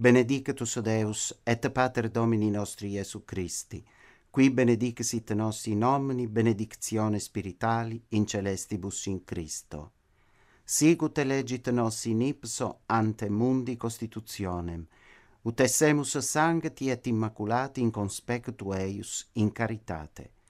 Benedicatus Deus et Pater Domini nostri Iesu Christi, qui benedicsit nos in omni benedictione spirituali in celestibus in Christo. Sicut elegit nos in ipso ante mundi constitutionem, ut essemus sancti et immaculati in conspectu eius in caritate.